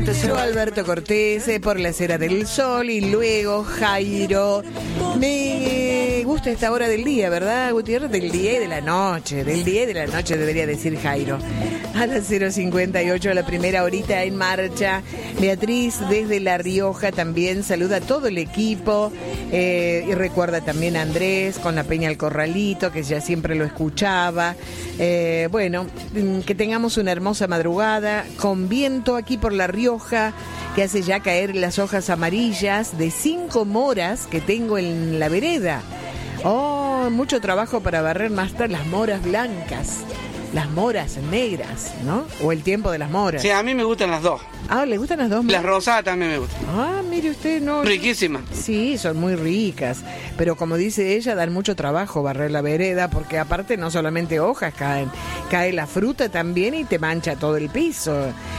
Entonces Alberto Cortés por la Acera del Sol y luego Jairo. Me gusta esta hora del día, ¿verdad, Gutiérrez? Del día y de la noche. Del día y de la noche debería decir Jairo. A las 0:58, la primera horita en marcha. Beatriz desde La Rioja también saluda a todo el equipo. Y recuerda también a Andrés con la Peña al Corralito, que ya siempre lo escuchaba. Bueno, que tengamos una hermosa madrugada con viento aquí por La Rioja, que hace ya caer las hojas amarillas de 5 moras que tengo en la vereda. Oh, mucho trabajo para barrer más tarde las moras blancas, las moras negras, ¿no? O el tiempo de las moras. Sí, a mí me gustan las dos. Ah, ¿le gustan las dos? Las rosadas también me gustan. Ah, mire usted, no. Riquísimas. Sí, son muy ricas, pero como dice ella, dan mucho trabajo barrer la vereda, porque aparte no solamente hojas caen, cae la fruta también y te mancha todo el piso.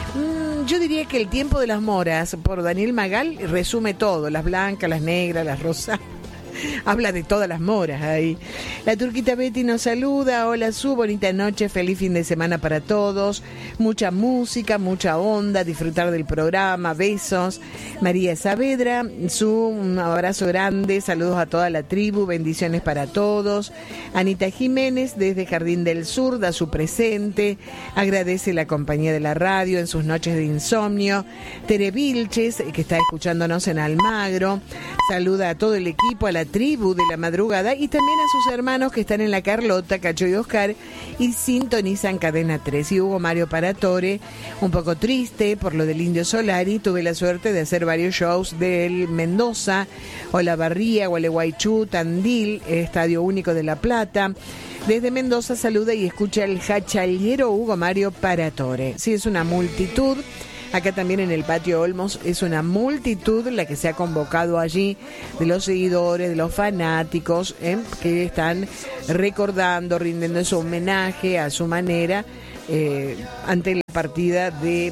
Yo diría que el tiempo de las moras, por Daniel Magal, resume todo, las blancas, las negras, las rosadas. Habla de todas las moras ahí. La Turquita Betty nos saluda. Hola, Su, bonita noche, feliz fin de semana para todos. Mucha música, mucha onda, disfrutar del programa, besos. María Saavedra, Su, un abrazo grande, saludos a toda la tribu, bendiciones para todos. Anita Jiménez, desde Jardín del Sur, da su presente, agradece la compañía de la radio en sus noches de insomnio. Tere Vilches, que está escuchándonos en Almagro, saluda a todo el equipo, a la tribu de la madrugada y también a sus hermanos que están en La Carlota, Cacho y Oscar, y sintonizan Cadena 3. Y Hugo Mario Paratore, un poco triste por lo del Indio Solari, tuve la suerte de hacer varios shows del Mendoza, Olavarría, Gualeguaychú, Tandil, Estadio Único de La Plata. Desde Mendoza saluda y escucha el hachallero Hugo Mario Paratore. Sí, es una multitud. Acá también en el Patio Olmos es una multitud la que se ha convocado allí, de los seguidores, de los fanáticos, que están recordando, rindiendo su homenaje a su manera ante la partida de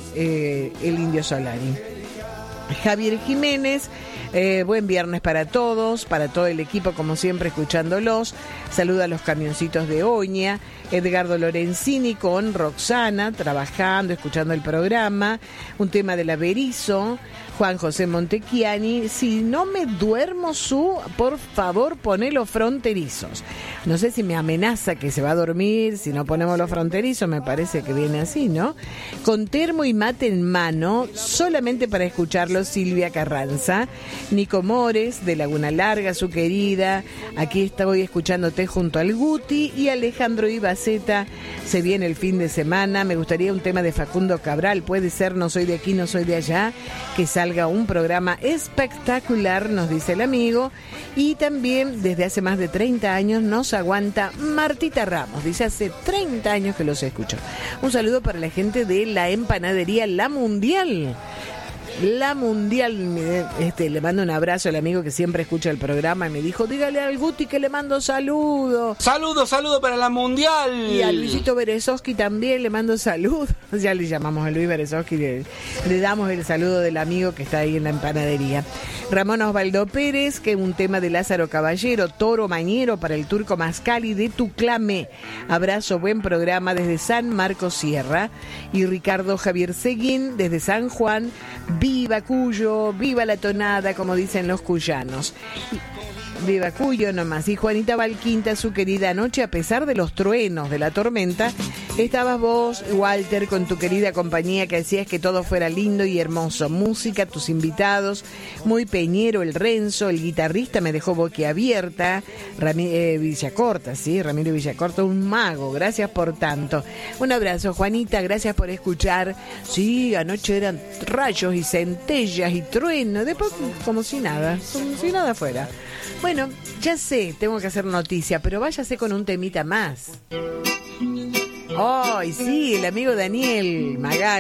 el Indio Solari. Javier Jiménez, buen viernes para todos, para todo el equipo, como siempre, escuchándolos. Saluda a los camioncitos de Oña. Edgardo Lorenzini con Roxana, trabajando, escuchando el programa. Un tema de la Berizo. Juan José Montechiani, si no me duermo, Su, por favor, poné los fronterizos. No sé si me amenaza que se va a dormir si no ponemos los fronterizos, me parece que viene así, ¿no? Con termo y mate en mano, solamente para escucharlo, Silvia Carranza. Nico Mores, de Laguna Larga, su querida. Aquí estoy escuchándote junto al Guti. Y Alejandro Ibaceta, se viene el fin de semana. Me gustaría un tema de Facundo Cabral, puede ser No soy de aquí, no soy de allá, que salga un programa espectacular, nos dice el amigo. Y también desde hace más de 30 años nos aguanta Martita Ramos, dice hace 30 años que los escucho. Un saludo para la gente de la empanadería La Mundial. La Mundial, le mando un abrazo al amigo que siempre escucha el programa y me dijo, dígale al Guti que le mando saludos. Saludo para la Mundial. Y a Luisito Berezovsky también le mando saludos. Ya le llamamos a Luis Berezovsky, le damos el saludo del amigo que está ahí en la empanadería. Ramón Osvaldo Pérez, que un tema de Lázaro Caballero, Toro Mañero para el Turco Mascali de Tuclame. Abrazo, buen programa desde San Marcos Sierra. Y Ricardo Javier Seguín desde San Juan. Viva Cuyo, viva la tonada, como dicen los cuyanos. Viva Cuyo nomás. Y Juanita Valquinta, su querida, anoche, a pesar de los truenos de la tormenta, estabas vos, Walter, con tu querida compañía, que hacías que todo fuera lindo y hermoso. Música, tus invitados, muy peñero el Renzo, el guitarrista me dejó boquiabierta. Villacorta, sí, Ramiro Villacorta, un mago, gracias por tanto. Un abrazo, Juanita, gracias por escuchar. Sí, anoche eran rayos y centellas y truenos, después como si nada fuera. Bueno, ya sé, tengo que hacer noticia, pero váyase con un temita más. ¡Ay, sí! El amigo Daniel Magal.